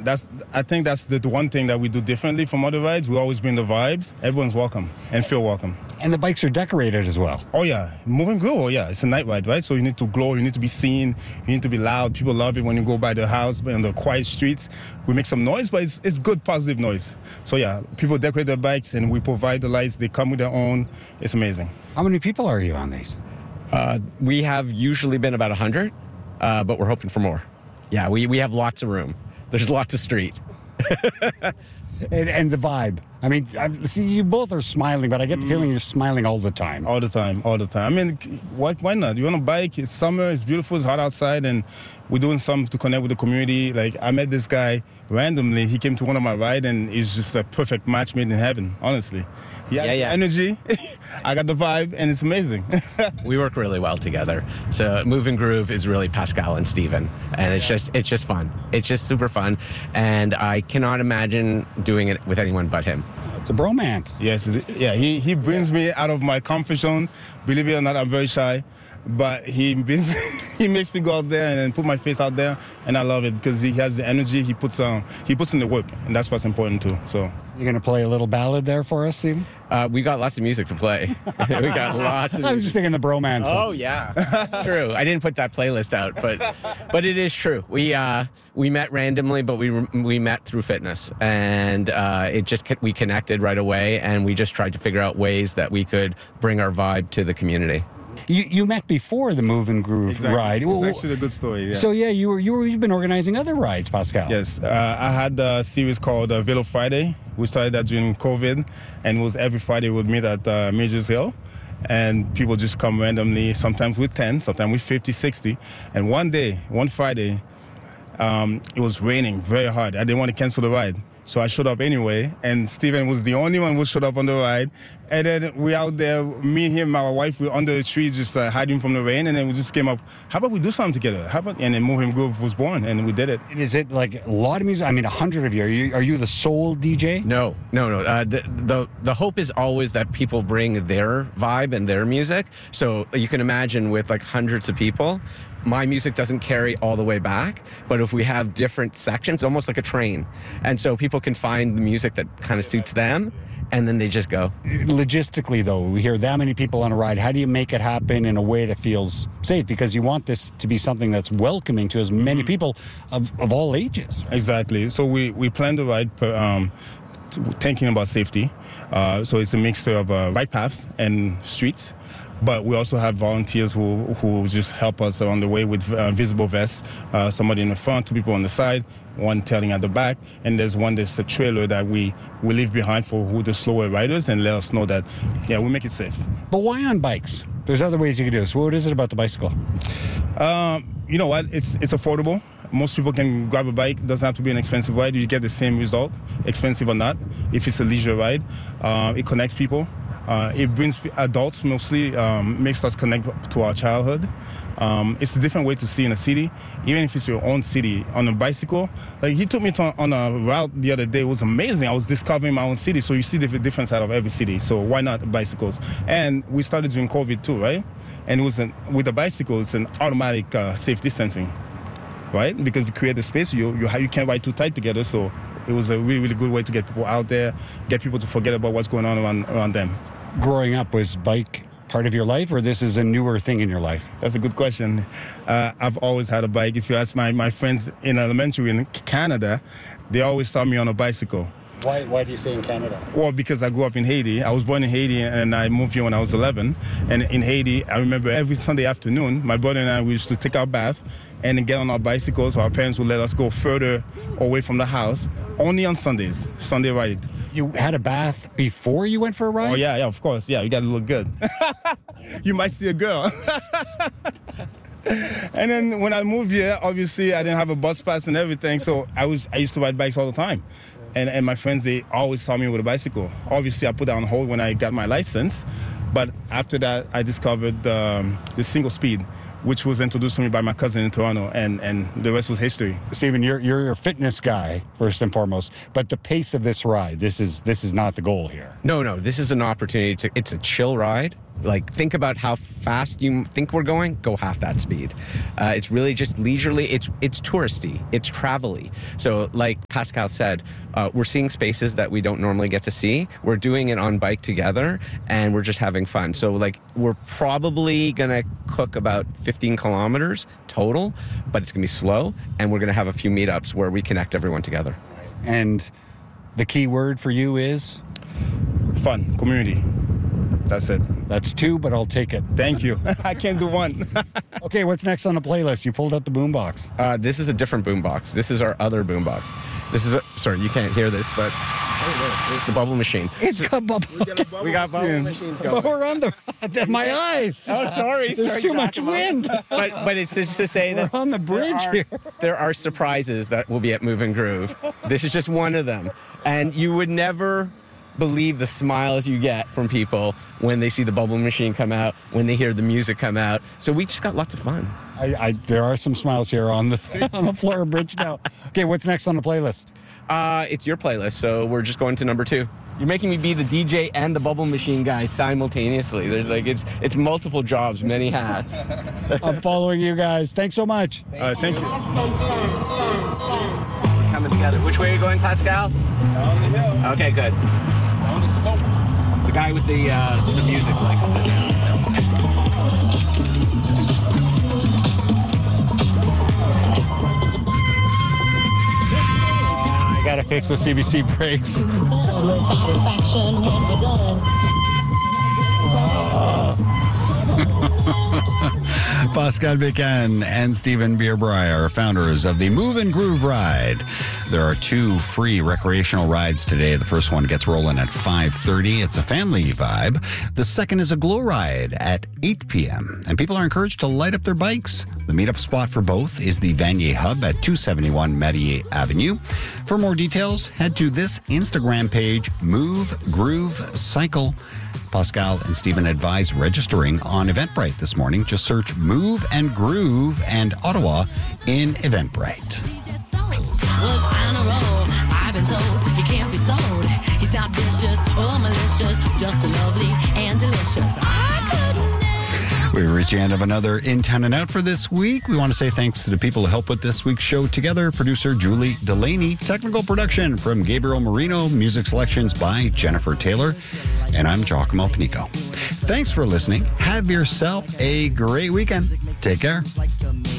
I think that's the one thing that we do differently from other rides. We always bring the vibes. Everyone's welcome and feel welcome. And the bikes are decorated as well. Oh yeah, Moving Groove. Oh yeah, it's a night ride, right? So you need to glow, you need to be seen, you need to be loud. People love it when you go by the house on the quiet streets. We make some noise, but it's good, positive noise. So yeah, people decorate their bikes and we provide the lights. They come with their own. It's amazing. How many people are you on these? We have usually been about 100, but we're hoping for more. Yeah, we have lots of room. There's lots of street. And the vibe. I mean, see, you both are smiling, but I get the feeling you're smiling all the time. All the time. I mean, why not? You on a bike, it's summer, it's beautiful, it's hot outside, and we're doing something to connect with the community. Like, I met this guy randomly. He came to one of my rides, and it's just a perfect match made in heaven, honestly. He has energy, I got the vibe, and it's amazing. We work really well together. So Moving Groove is really Pascal and Steven, and it's just fun. It's just super fun, and I cannot imagine doing it with anyone but him. It's a bromance. Yes, yeah. He brings me out of my comfort zone. Believe it or not, I'm very shy, but he makes me go out there and put my face out there, and I love it because he has the energy. He puts in the work, and that's what's important too. So. You're going to play a little ballad there for us, Steven? We got lots of music to play. We got lots of music. I was just thinking the bromance. Oh, yeah. It's true. I didn't put that playlist out, but it is true. We met randomly, but we met through fitness. And we connected right away, and we just tried to figure out ways that we could bring our vibe to the community. You met before the Moving Groove ride. It's actually a good story. Yeah. So yeah, you've been organizing other rides, Pascal. Yes, I had a series called Velo Friday. We started that during COVID, and it was every Friday we would meet at Majors Hill, and people just come randomly. Sometimes with 10, sometimes with 50, 60. And one Friday, it was raining very hard. I didn't want to cancel the ride. So I showed up anyway, and Steven was the only one who showed up on the ride. And then we out there, me, him, my wife, we were under a tree just hiding from the rain, and then we just came up, how about we do something together? And then Moving Groove was born, and we did it. Is it like a lot of music? I mean, 100 of you. Are you the sole DJ? No. The hope is always that people bring their vibe and their music. So you can imagine with like hundreds of people, my music doesn't carry all the way back, but if we have different sections, almost like a train. And so people can find the music that kind of suits them, and then they just go. Logistically, though, we hear that many people on a ride. How do you make it happen in a way that feels safe? Because you want this to be something that's welcoming to as many people of all ages. Exactly. So we plan the ride thinking about safety. So it's a mixture of bike paths and streets. But we also have volunteers who just help us along the way with visible vests. Somebody in the front, two people on the side, one tailing at the back, and there's a trailer that we leave behind for the slower riders and let us know that, we make it safe. But why on bikes? There's other ways you can do this. What is it about the bicycle? You know what? It's affordable. Most people can grab a bike. It doesn't have to be an expensive ride. You get the same result, expensive or not. If it's a leisure ride, it connects people. It brings adults mostly, makes us connect to our childhood. It's a different way to see in a city, even if it's your own city. On a bicycle, like he took me on a route the other day. It was amazing. I was discovering my own city. So you see the different side of every city. So why not bicycles? And we started during COVID too, right? And it was with the bicycle, it's an automatic safe distancing, right? Because you create the space, you can't ride too tight together. So it was a really, really good way to get people out there, get people to forget about what's going on around them. Growing up, was bike part of your life, or this is a newer thing in your life? That's a good question. I've always had a bike. If you ask my friends in elementary in Canada, they always saw me on a bicycle. Why do you say in Canada? Well, because I grew up in Haiti. I was born in Haiti, and I moved here when I was 11. And in Haiti, I remember every Sunday afternoon, my brother and I, we used to take our bath and get on our bicycles. Our parents would let us go further away from the house, only on Sundays, Sunday ride. You had a bath before you went for a ride? Oh, yeah, of course. Yeah, you got to look good. You might see a girl. And then when I moved here, obviously, I didn't have a bus pass and everything, so I used to ride bikes all the time. And my friends, they always saw me with a bicycle. Obviously, I put that on hold when I got my license. But after that, I discovered the single speed, which was introduced to me by my cousin in Toronto, and the rest was history. Steven, you're a fitness guy, first and foremost, but the pace of this ride, this is not the goal here. No, this is an opportunity it's a chill ride. Like, think about how fast you think we're going, go half that speed. It's really just leisurely. It's touristy. It's travel-y. So like Pascal said, we're seeing spaces that we don't normally get to see. We're doing it on bike together, and we're just having fun. So like, we're probably going to cook about 15 kilometers total, but it's going to be slow, and we're going to have a few meetups where we connect everyone together. And the key word for you is? Fun, community. That's it. That's 2, but I'll take it. Thank you. I can't do 1. Okay, what's next on the playlist? You pulled out the boombox. This is a different boombox. This is our other boombox. This is sorry, you can't hear this, but it's the bubble machine. It's got bubble. We got bubble machines going. But we're on my eyes. Oh, sorry. There's too much wind. But it's just to say that we're on the bridge here. There are surprises that will be at Move and Groove. This is just one of them. And you would never believe the smiles you get from people when they see the bubble machine come out, when they hear the music come out. So we just got lots of fun. There are some smiles here on the Flora Bridge now. Okay, what's next on the playlist? It's your playlist, so we're just going to number 2. You're making me be the DJ and the bubble machine guy simultaneously. There's like it's multiple jobs, many hats. I'm following you guys. Thanks so much. Thank you. Coming together. Which way are you going, Pascal? Down the hill. Okay, good. On the slope. The guy with the music likes the I gotta fix the CBC brakes. Pascal Bécane and Stephen Bierbry are founders of the Move and Groove Ride. There are 2 free recreational rides today. The first one gets rolling at 5:30. It's a family vibe. The second is a glow ride at 8 p.m. And people are encouraged to light up their bikes. The meetup spot for both is the Vanier Hub at 271 Madier Avenue. For more details, head to this Instagram page, Move Groove Cycle. Pascal and Stephen advise registering on Eventbrite this morning. Just search Move and Groove and Ottawa in Eventbrite. Was on a roll. I've been told he can't be sold. He's not vicious or malicious, just lovely and delicious. We reach the end of another In Town and Out for this week. We want to say thanks to the people who helped put this week's show together. Producer Julie Delaney, technical production from Gabriel Marino, music selections by Jennifer Taylor, and I'm Giacomo Panico. Thanks for listening. Have yourself a great weekend. Take care.